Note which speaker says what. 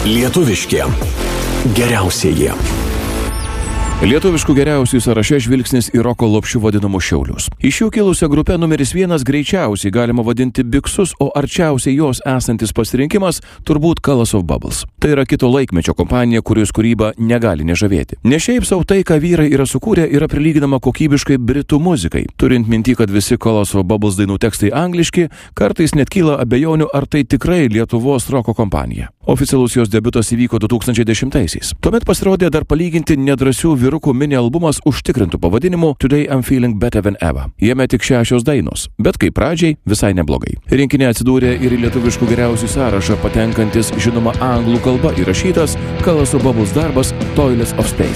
Speaker 1: Lietuviški geriausieji.
Speaker 2: Lietuviškų geriausių sąraše žvilgsnis į roko lopšių vadinamus Šiaulius. Iš jų kilusią grupę numeris 1 greičiausiai galima vadinti Biksus, o arčiausiai jos esantis pasirinkimas turbūt Colors of Bubbles. Tai yra kito laikmečio kompanija, kurios kūryba negali nežavėti. Ne šiaip sau tai, ką vyrai yra sukūrę, yra prilyginama kokybiškai britų muzikai. Turint minty, kad visi Colors of Bubbles dainų tekstai angliški, kartais net kyla abejonių, ar tai tikrai Lietuvos roko kompanija. Oficialus jos debiutas įvyko 2010-aisiais. Tuomet pasirodė dar palyginti nedrąsių vyrukų mini albumas užtikrintų pavadinimu Today I'm Feeling Better Than Ever. Jame tik 6 dainos, bet kaip pradžiai visai neblogai. Rinkinė atsidūrė ir į lietuviškų geriausių sąrašą patenkantis, žinoma, anglų kalba įrašytas Colors of Bubbles darbas Toilets of Space.